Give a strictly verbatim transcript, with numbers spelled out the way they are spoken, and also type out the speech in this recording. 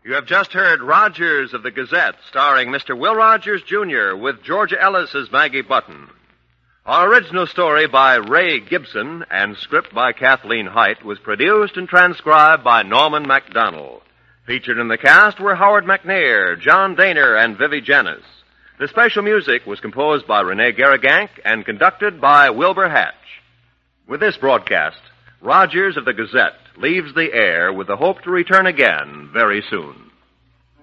You have just heard Rogers of the Gazette, starring Mister Will Rogers, Junior, with Georgia Ellis as Maggie Button. Our original story by Ray Gibson and script by Kathleen Height was produced and transcribed by Norman MacDonald. Featured in the cast were Howard McNair, John Daner, and Vivi Janis. The special music was composed by Rene Garrigank and conducted by Wilbur Hatch. With this broadcast, Rogers of the Gazette leaves the air with the hope to return again very soon.